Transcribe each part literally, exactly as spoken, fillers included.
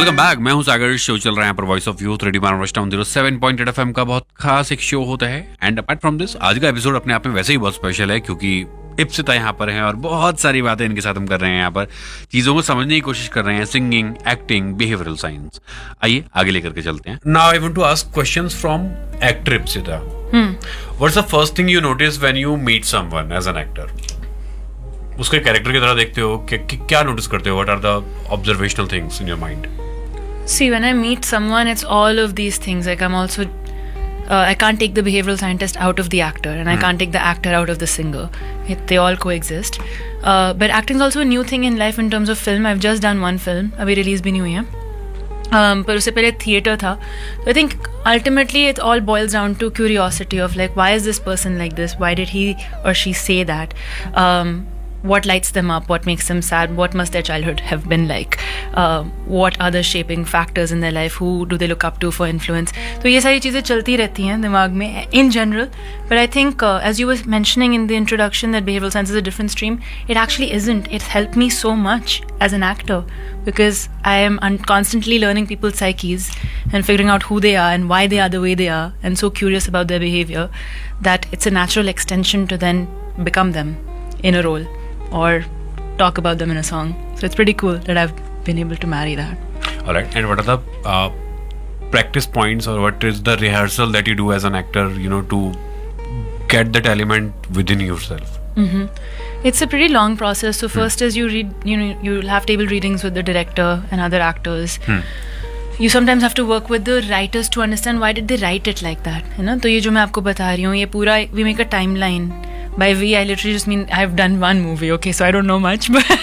Welcome back, मैं हूं सागर। Show चल रहा है यहाँ पर voice of youth radio Manav zero seven point eight FM का बहुत खास एक शो होता है। एंड अपार्ट फ्रॉम दिस, आज का एपिसोड अपने आप में वैसे ही बहुत स्पेशल है क्योंकि इप्सिता यहाँ पर है और बहुत सारी बातें इनके साथ हम कर रहे हैं। यहाँ पर चीजों को समझने की कोशिश कर रहे हैं, सिंगिंग, एक्टिंग, बिहेवियरल साइंस। आइए आगे लेकर के चलते हैं। Now I want to ask questions from actor Ipsita. What's the first thing you notice when you meet someone as an actor? उसके कैरेक्टर की तरह देखते हो कि, कि क्या नोटिस करते हो? What are the observational things in your mind? See, when I meet someone, it's all of these things. Like I'm also, uh, I can't take the behavioral scientist out of the actor, and I can't take the actor out of the singer. It, they all coexist. Uh, but acting is also a new thing in life in terms of film. I've just done one film. अभी release भी नहीं हुई है. Um, पर उससे पहले theatre था. So I think ultimately it all boils down to curiosity of like, why is this person like this? Why did he or she say that? Um, what lights them up, what makes them sad, what must their childhood have been like, uh, what are the shaping factors in their life, who do they look up to for influence. तो ये सारी चीज़ें चलती रहती हैं दिमाग में in general. But I think uh, as you were mentioning in the introduction that behavioral science is a different stream, it actually isn't. It's helped me so much as an actor because I am un- constantly learning people's psyches and figuring out who they are and why they are the way they are, and so curious about their behavior that it's a natural extension to then become them in a role or talk about them in a song. So it's pretty cool that I've been able to marry that. All right. And what are the uh, practice points, or what is the rehearsal that you do as an actor, you know, to get that element within yourself? Mm-hmm. It's a pretty long process. So first hmm. is you read, you know, you'll have table readings with the director and other actors. Hmm. You sometimes have to work with the writers to understand why did they write it like that. है ना? तो ये जो मैं आपको बता रही हूँ, ये पूरा we make a timeline. By we, I literally just mean I've done one movie, okay, so I don't know much, but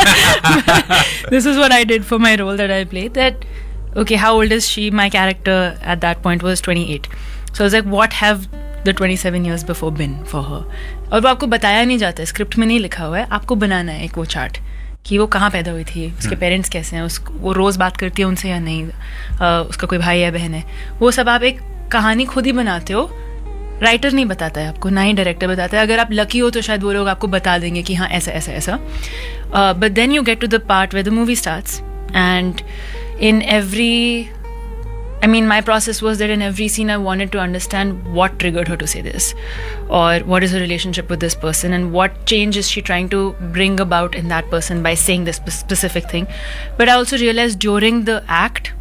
this is what I did for my role that I played. That, okay, how old is she? My character at that point was twenty-eight. So I was like, what have the twenty-seven years before been for her? और वो आपको बताया नहीं जाता है, script में नहीं लिखा हुआ है, आपको बनाना है एक वो चार्ट कि वो कहाँ पैदा हुई थी, उसके पेरेंट्स कैसे हैं, उसको वो रोज़ बात करती है उनसे या नहीं, uh, उसका कोई भाई या बहन है, वो सब आप एक कहानी खुद ही बनाते हो. राइटर नहीं बताता है आपको, ना ही डायरेक्टर बताता है. अगर आप लकी हो तो शायद वो लोग आपको बता देंगे कि हाँ ऐसा ऐसा ऐसा. But then you get to the part where the movie starts and in every I mean, my process was that in every scene I wanted to understand what triggered her to say this, or what is her relationship with this person, and what change is she trying to bring about in that person by saying this specific thing. But I also realized during the act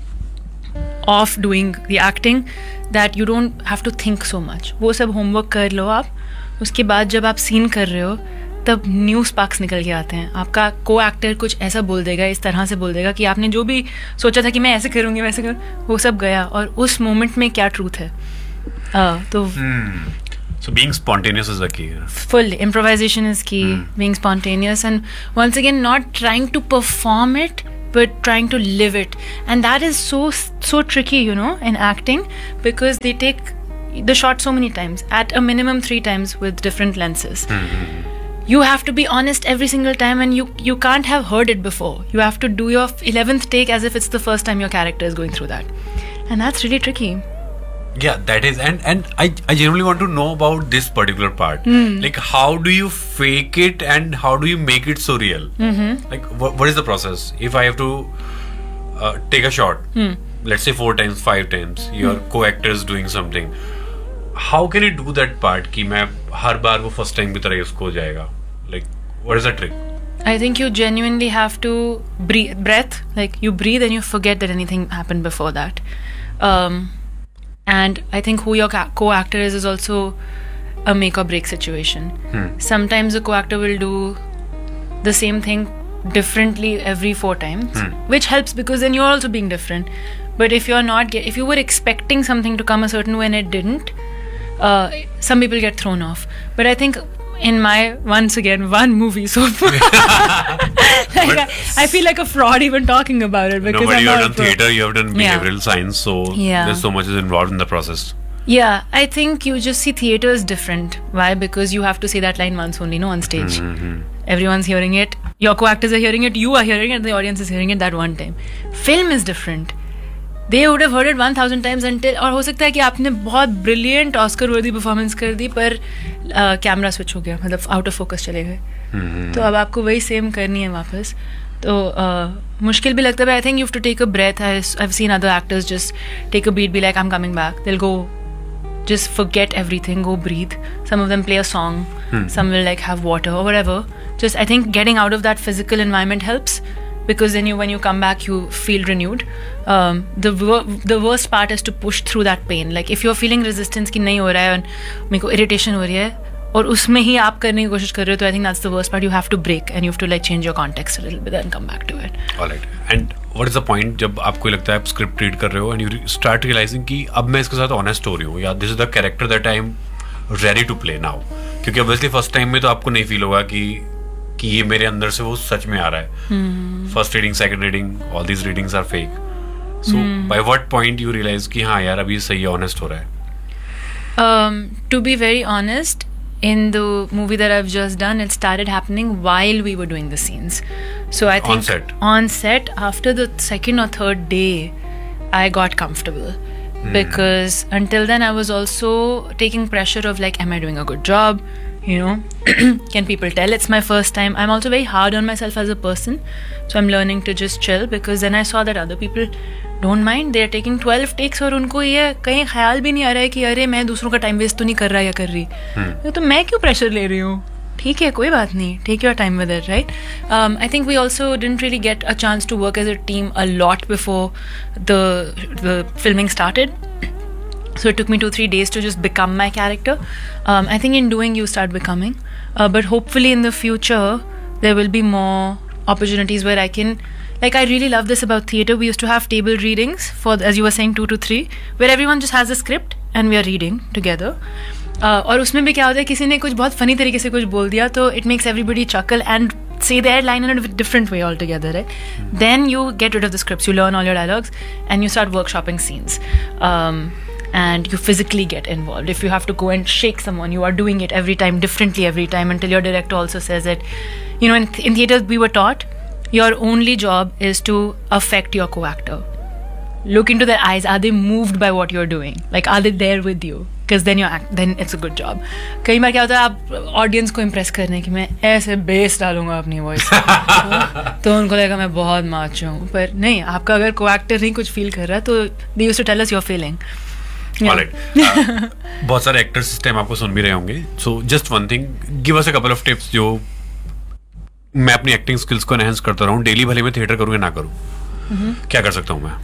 of doing the acting that you don't have to think so much. वो सब homework कर लो आप, उसके बाद जब आप scene कर रहे हो तब न्यू स्पार्क्स निकल के आते हैं. आपका को एक्टर कुछ ऐसा बोल देगा, इस तरह से बोल देगा कि आपने जो भी सोचा था कि मैं ऐसे करूँगी वैसे कर, वो सब गया और उस मोमेंट में क्या ट्रूथ है. uh, तो So being spontaneous is the key. Full improvisation is key. Hmm. Being spontaneous and once again not trying to perform it but trying to live it, and that is so so tricky, you know, in acting because they take the shot so many times, at a minimum three times with different lenses. Hmm. You have to be honest every single time, and you you can't have heard it before. You have to do your eleventh take as if it's the first time your character is going through that, and that's really tricky. Yeah, that is, and and I I genuinely want to know about this particular part. Mm. Like, how do you fake it, and how do you make it so real? Mm-hmm. Like, what what is the process? If I have to uh, take a shot, mm. let's say four times, five times, your mm. co-actor is doing something. How can you do that part कि मैं हर बार वो first time की तरह उसको हो जाएगा? Like, what is the trick? I think you genuinely have to breathe, breath, like you breathe and you forget that anything happened before that. Um, and I think who your co-actor is is also a make or break situation. Hmm. Sometimes a co-actor will do the same thing differently every four times, hmm. which helps because then you're also being different. But if you're not, if you were expecting something to come a certain way and it didn't, uh, some people get thrown off. But I think in my, once again, one movie so far, like I, I feel like a fraud even talking about it. Because no, but I'm you have not done theatre, you have done behavioral yeah. science, so yeah. there's so much is involved in the process. Yeah, I think you just see theatre is different. Why? Because you have to say that line once only, no, on stage. Mm-hmm. Everyone's hearing it. Your co-actors are hearing it. You are hearing it. And the audience is hearing it that one time. Film is different. They would have heard it one thousand times until, और हो सकता है कि आपने बहुत brilliant Oscar worthy performance कर दी पर camera uh, switch हो गया, मतलब आउट ऑफ फोकस चले गए. mm-hmm. तो अब आपको वही सेम करनी है वापस. तो uh, मुश्किल भी लगता है. I think you have to take a breath. I have seen other actors just take a beat, be like I am coming back. They will go just forget everything, go breathe. Some of them play a song, hmm. some will like have water or whatever. Just I think getting out of that physical environment helps, because then you when you come back you feel renewed. Um, the wor- the worst part is to push through that pain. Like if you're feeling resistance कि नहीं हो रहा है और मेरे को irritation हो रही है और उसमें ही आप करने की कोशिश कर रहे हो, तो I think that's the worst part. You have to break and you have to like change your context a little bit and come back to it. Alright. And what is the point जब आपको लगता है आप script read कर रहे हो and you start realizing कि अब मैं इसके साथ ऑनेस्ट हो रही हूँ, या this is the character that I am ready to play now? क्योंकि ऑब्वियसली फर्स्ट टाइम में तो आपको नहीं फील होगा कि कि ये मेरे अंदर से वो सच में आ रहा है. First reading, second reading, all these readings are fake. So by what point you realise कि हाँ यार अभी सही ऑनेस्ट हो रहा है? Um, to be very honest, in the movie that I've just done, it started happening while we were doing the scenes. So I think on set, on set after the second or third day, I got comfortable. Mm. Because until then I was also taking pressure of like, am I doing a good job? You know, can people tell it's my first time? I'm also very hard on myself as a person. So I'm learning to just chill, because then I saw that other people don't mind. They are taking twelve takes और उनको ये कहीं ख्याल भी नहीं आ रहा है कि अरे मैं दूसरों का टाइम वेस्ट तो नहीं कर रहा या कर रही. hmm. तो मैं क्यों प्रेशर ले रही हूँ? ठीक है, कोई बात नहीं, take your time with it, right? I think we also didn't really get a chance to work as a team a lot before the the filming started. So it took me two, three days to just become my character. Um, I think in doing you start becoming. Uh, but hopefully in the future, there will be more opportunities where I can, like I really love this about theatre. We used to have table readings for, as you were saying, two to three, where everyone just has a script and we are reading together. Uh, और उसमें भी क्या होता है, किसी ने कुछ बहुत funny तरीके से कुछ बोल दिया तो it makes everybody chuckle and say their line in a different way altogether, right? Mm-hmm. Then you get rid of the scripts, you learn all your dialogues and you start workshopping scenes. Um, and you physically get involved. If you have to go and shake someone, you are doing it every time, differently every time, until your director also says it. You know, in, in theatre we were taught, your only job is to affect your co-actor. Look into their eyes. Are they moved by what you're doing? Like, are they there with you? Because then you're act, then it's a good job. कई बार क्या होता है, आप audience को impress करने की मैं ऐसे बेस डालूंगा अपनी वॉइस तो उनको लगेगा मैं बहुत माचू हूँ, पर नहीं, आपका अगर को एक्टर नहीं कुछ फील कर रहा है तो they used to tell us your feeling. Alright. uh, बहुत सारे एक्टर्स इस टाइम आपको सुन भी रहे होंगे. So just one thing, give us a couple of tips जो मैं अपनी एक्टिंग स्किल्स को एनहांस करता रहूं डेली, भले मैं थिएटर करूं या ना करूं. mm-hmm. क्या कर सकता हूं मैं?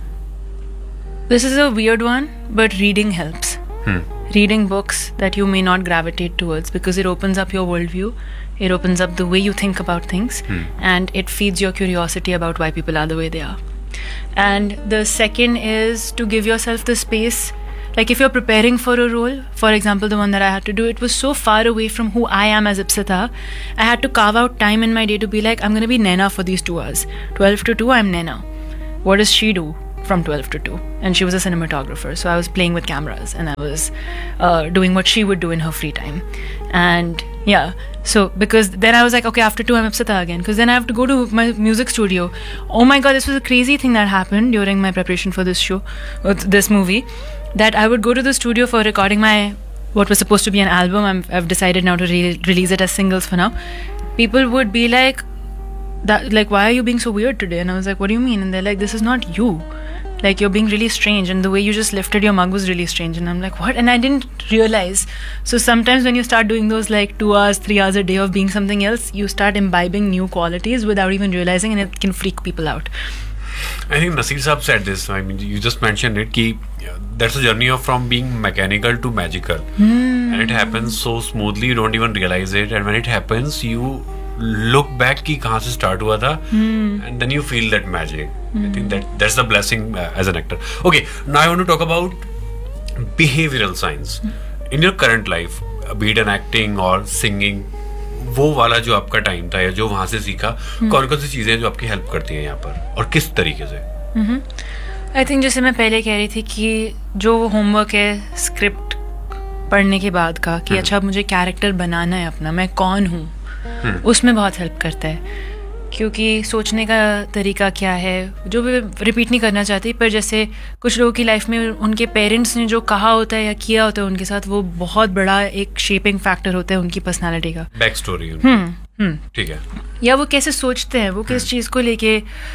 This is a weird one, but reading helps. hmm. Reading books that you may not gravitate towards, because it opens up your worldview, it opens up the way you think about things, hmm. and it feeds your curiosity about why people are the way they are. And the second is to give yourself the space. Like if you're preparing for a role, for example, the one that I had to do, it was so far away from who I am as Ipsita. I had to carve out time in my day to be like, I'm going to be Naina for these two hours. twelve to two, I'm Naina. What does she do from twelve to two? And she was a cinematographer. So I was playing with cameras and I was uh, doing what she would do in her free time. And yeah, so because then I was like, okay, after two, I'm Ipsita again. Because then I have to go to my music studio. Oh my God, this was a crazy thing that happened during my preparation for this show, this movie. That I would go to the studio for recording my, what was supposed to be an album. I'm, I've decided now to re- release it as singles for now. People would be like, that, like, why are you being so weird today? And I was like, what do you mean? And they're like, this is not you. Like, you're being really strange. And the way you just lifted your mug was really strange. And I'm like, what? And I didn't realize. So sometimes when you start doing those like two hours, three hours a day of being something else, you start imbibing new qualities without even realizing, and it can freak people out. I think Nasir Saab said this. I mean, you just mentioned it. Ki, that's a journey of from being mechanical to magical, mm. and it happens so smoothly. You don't even realize it, and when it happens, you look back कि कहाँ से start हुआ था, mm. and then you feel that magic. Mm. I think that that's the blessing uh, as an actor. Okay, now I want to talk about behavioral science mm. in your current life, be it an acting or singing. वो वाला जो आपका time था या जो वहाँ से सीखा, कौन कौन सी चीजें जो आपकी हेल्प करती हैं यहाँ पर और किस तरीके से? आई थिंक जैसे मैं पहले कह रही थी कि जो होमवर्क है स्क्रिप्ट पढ़ने के बाद का कि अच्छा मुझे कैरेक्टर बनाना है अपना, मैं कौन हूँ, उसमें बहुत हेल्प करता है. क्योंकि सोचने का तरीका क्या है जो भी रिपीट नहीं करना चाहती, पर जैसे कुछ लोगों की लाइफ में उनके पेरेंट्स ने जो कहा होता है या किया होता है उनके साथ, वो बहुत बड़ा एक शेपिंग फैक्टर होता है उनकी पर्सनालिटी का. Back story. हम्म ठीक है. या वो कैसे सोचते हैं, वो किस चीज़ को लेके,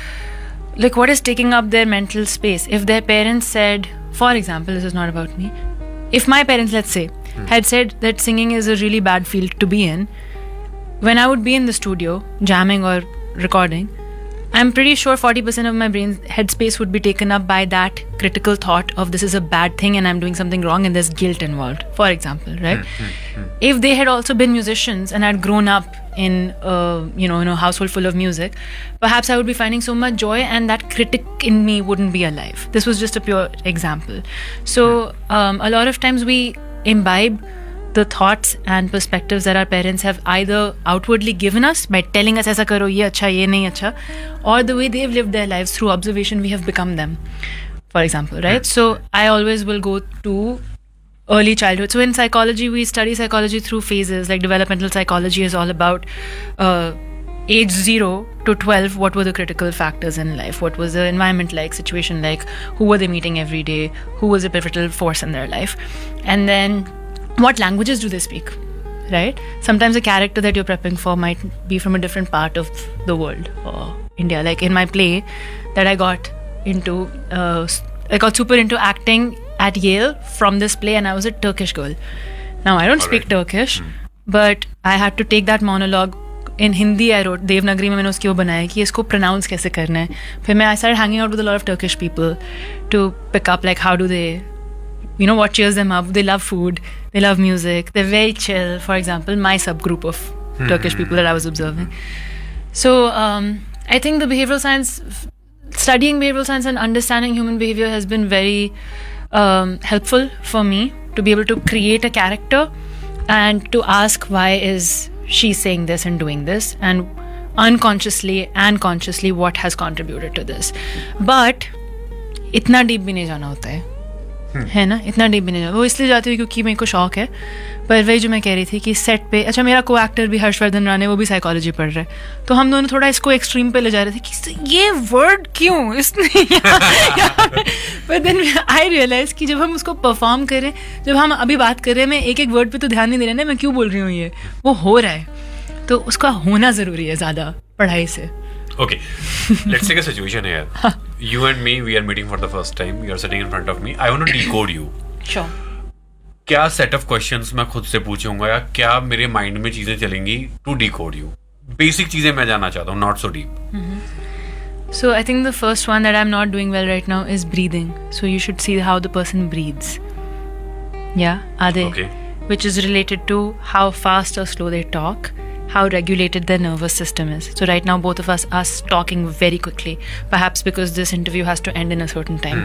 like what is taking up their mental space. If their parents said, for example, this is not about me, if my parents, let's say, hmm. had said that singing is a really bad field to be in, when I would be in the studio jamming or recording, I'm pretty sure forty percent of my brain's headspace would be taken up by that critical thought of this is a bad thing and I'm doing something wrong and there's guilt involved, for example, right? Hmm. Hmm. If they had also been musicians and had grown up in a, you know, in a household full of music, perhaps I would be finding so much joy and that critic in me wouldn't be alive. This was just a pure example. So um, a lot of times we imbibe the thoughts and perspectives that our parents have either outwardly given us by telling us aisa karo, ye acha, ye nahi acha, or the way they've lived their lives through observation, we have become them, for example, right? So I always will go to early childhood. So in psychology, we study psychology through phases. Like developmental psychology is all about uh, age zero to twelve. What were the critical factors in life? What was the environment like, situation like? Who were they meeting every day? Who was a pivotal force in their life? And then what languages do they speak, right? Sometimes a character that you're prepping for might be from a different part of the world or India. Like in my play that I got into, uh, I got super into acting at Yale from this play, and I was a Turkish girl. Now I don't All speak right. Turkish, hmm. but I had to take that monologue in Hindi. I wrote Devanagari में मैंने उसकी वो बनाया कि इसको pronounce कैसे करना है. फिर मैं I started hanging out with a lot of Turkish people to pick up like how do they, you know, what cheers them up. They love food, they love music, they're very chill. For example, my subgroup of hmm. Turkish people that I was observing. So um, I think the behavioral science, studying behavioral science and understanding human behavior has been very Um, helpful for me to be able to create a character and to ask why is she saying this and doing this, and unconsciously and consciously what has contributed to this. But इतना deep भी नहीं जाना होता है, hmm. है ना, इतना deep भी नहीं जाना. वो इसलिए जाती हूँ क्योंकि मेरे को शौक है. पर वही जो मैं कह रही थी कि सेट पे, अच्छा मेरा को एक्टर भी हर्षवर्धन राणे, वो भी साइकोलॉजी पढ़ रहे हैं, तो हम दोनों थोड़ा इसको एक्सट्रीम पे ले जा रहे थे कि ये वर्ड क्यों इसने. पर देन आई रियलाइज कि जब हम उसको परफॉर्म करें, जब हम अभी बात कर रहे हैं, मैं एक एक वर्ड पे तो ध्यान नहीं दे रहे ना, मैं क्यों बोल रही हूँ, ये वो हो रहा है, तो उसका होना जरूरी है ज्यादा पढ़ाई से. Okay, let's take a situation here. You and me, we are meeting for the first time. You are sitting in front of me. I want to decode you. Sure. क्या सेट ऑफ क्वेश्चंस मैं खुद से पूछूंगा या क्या मेरे mind में चीजें चलेंगी टू डिकोड यू? बेसिक चीजें मैं जानना चाहता हूँ, not so deep. So I think the first one that I'm not doing well right now is breathing. So you should see how the person breathes. Yeah, are they? Okay. Which is related to how fast or slow they talk, how regulated their nervous system is. So right now both of us are talking very quickly, perhaps because this interview has to end in a certain time.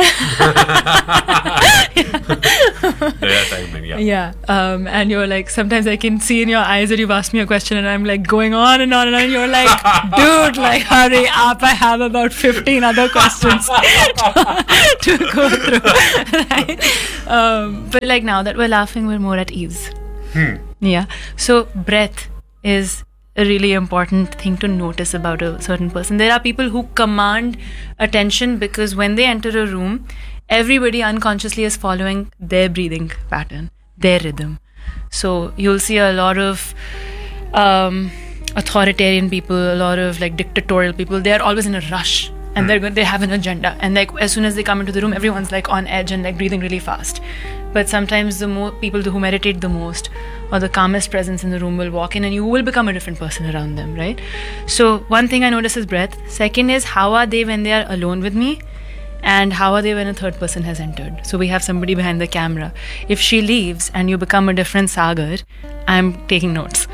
yeah, timing, yeah. Yeah, um, and you're like, sometimes I can see in your eyes that you've asked me a question and I'm like going on and on and on, and you're like, dude, like hurry up, I have about fifteen other questions to go through. Right? Um, but like now that we're laughing, we're more at ease. Hmm. Yeah, so breath is a really important thing to notice about a certain person. There are people who command attention because when they enter a room, everybody unconsciously is following their breathing pattern, their rhythm. So you'll see a lot of um, authoritarian people, a lot of like dictatorial people. They are always in a rush and they're going, they have an agenda, and like as soon as they come into the room, everyone's like on edge and like breathing really fast. But sometimes the more people who meditate the most or the calmest presence in the room will walk in and you will become a different person around them, right? So one thing I notice is breath. Second is how are they when they are alone with me, and how are they when a third person has entered. So we have somebody behind the camera. If she leaves and you become a different Sagar, I'm taking notes.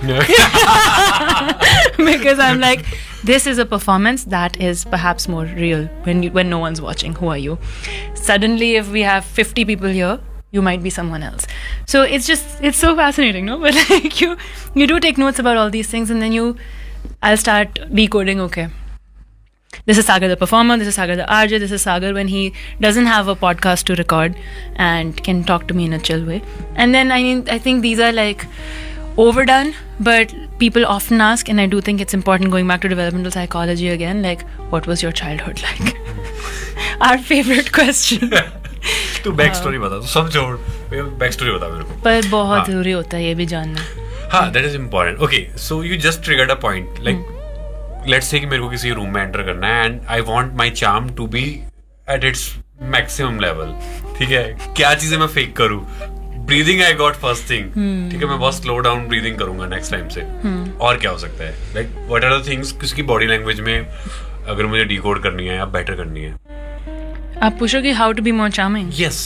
Because I'm like, this is a performance that is perhaps more real when you, when no one's watching. Who are you? Suddenly, if we have fifty people here, you might be someone else. So it's just, it's so fascinating, no? But like you, you do take notes about all these things, and then you, I'll start decoding, okay, this is Sagar the performer, this is Sagar the R J, this is Sagar when he doesn't have a podcast to record and can talk to me in a chill way. And then I mean, I think these are like overdone, but people often ask, and I do think it's important, going back to developmental psychology again, like, what was your childhood like? Our favorite question. तू back story बता, तू सब छोड़, back story बता मेरे को. पर बहुत जरूरी होता है ये भी जानना. हाँ, that is important. Okay, so you just triggered a point. Like, let's say कि मेरे को किसी रूम में एंटर करना है and I want my charm to be at its maximum level. ठीक है, क्या चीजें मैं फेक करूँ? Breathing I got first thing. ठीक है, मैं बहुत स्लो डाउन ब्रीदिंग करूंगा नेक्स्ट टाइम से. hmm. और क्या हो सकता है? Like what are the things किसकी बॉडी लैंग्वेज में अगर मुझे डिकोड करनी है या बेटर करनी है? आप पूछोगे how to be more charming? Yes.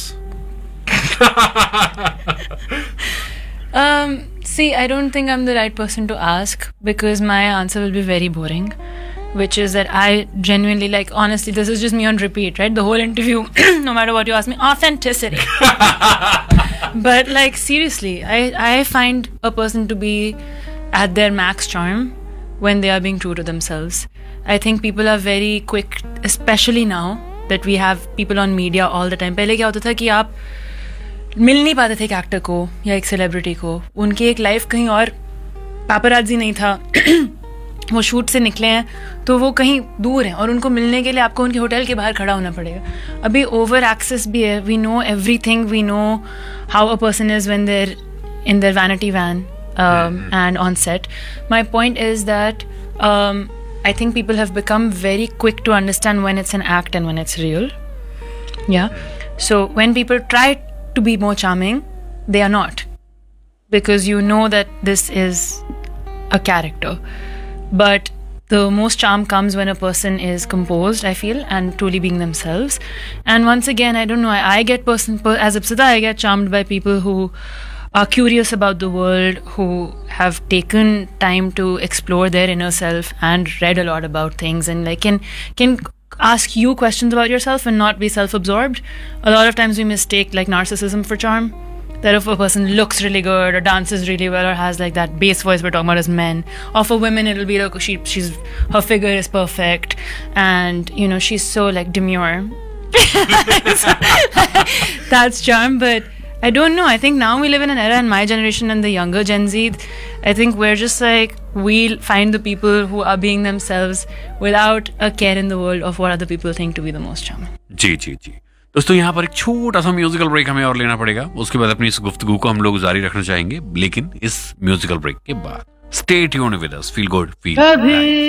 um see, I don't think I'm the right person to ask, because my answer will be very boring, which is that I genuinely, like, honestly, this is just me on repeat, right? The whole interview, no matter what you ask me, authenticity. But, like, seriously, I, I find a person to be at their max charm when they are being true to themselves. I think people are very quick, especially now that we have people on media all the time. पहले क्या होता था कि आप मिल नहीं पाते थे एक एक्टर को या एक सेलिब्रिटी को, उनकी एक लाइफ कहीं और, पापराजी नहीं था, वो शूट से निकले हैं तो वो कहीं दूर हैं और उनको मिलने के लिए आपको उनके होटल के बाहर खड़ा होना पड़ेगा. अभी ओवर एक्सेस भी है. We know everything. We know how a person is when they are in their vanity van and on set. My point is that I think people have become very quick to understand when it's an act and when it's real. Yeah. So when people try to be more charming, they are not, because you know that this is a character. But the most charm comes when a person is composed, I feel, and truly being themselves. And once again, I don't know, I, I get person per, as Ipsita, I get charmed by people who are curious about the world, who have taken time to explore their inner self and read a lot about things, and like can can ask you questions about yourself and not be self-absorbed. A lot of times we mistake like narcissism for charm. That if a person looks really good or dances really well or has like that bass voice we're talking about as men, or for women it'll be like she she's her figure is perfect and you know she's so like demure. That's charm. But I don't know. I think now we live in an era, in my generation and the younger Gen Z, I think we're just like, we'll find the people who are being themselves without a care in the world of what other people think to be the most charming. जी जी जी दोस्तों, यहाँ पर एक छोटा सा musical break हमें और लेना पड़ेगा. उसके बाद अपनी इस गुफ्तगू को हम लोग जारी रखना चाहेंगे, लेकिन इस म्यूजिकल ब्रेक के बाद. Stay tuned with us. Feel good, feel